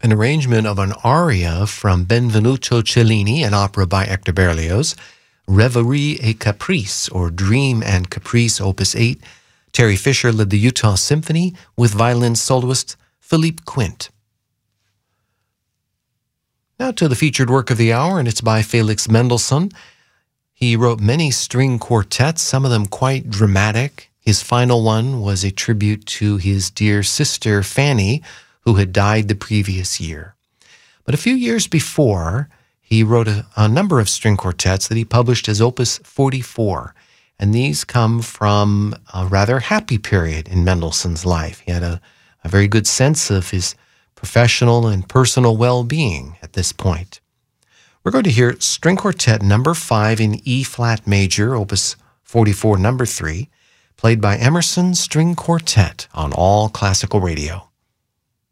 an arrangement of an aria from Benvenuto Cellini, an opera by Hector Berlioz, Reverie et Caprice, or Dream and Caprice, Opus 8. Terry Fisher led the Utah Symphony with violin soloist Philippe Quint. Now to the featured work of the hour, and it's by Felix Mendelssohn. He wrote many string quartets, some of them quite dramatic. His final one was a tribute to his dear sister Fanny, who had died the previous year. But a few years before, he wrote a number of string quartets that he published as Opus 44. And these come from a rather happy period in Mendelssohn's life. He had a very good sense of his professional and personal well-being at this point. We're going to hear String Quartet number 5 in E-flat major, Opus 44 number 3, played by Emerson String Quartet on All Classical Radio.